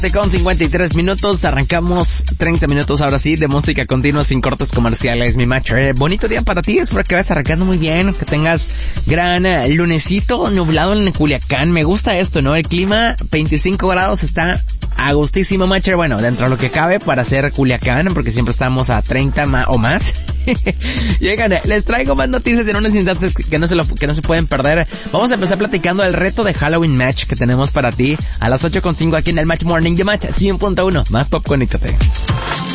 Con 53 minutos, arrancamos 30 minutos ahora sí de música continua sin cortes comerciales, mi macho. Bonito día para ti, espero que vayas arrancando muy bien, que tengas gran lunesito nublado en Culiacán. Me gusta esto, ¿no? El clima, 25 grados, está a gustísimo, macho. Bueno, dentro de lo que cabe para hacer Culiacán, porque siempre estamos a 30 o más. Llegan, les traigo más noticias en unos instantes que no se pueden perder. Vamos a empezar platicando del reto de Halloween Match que tenemos para ti a las 8:05 aquí en el Match Morning de Match 100.1. Más pop, conéctate.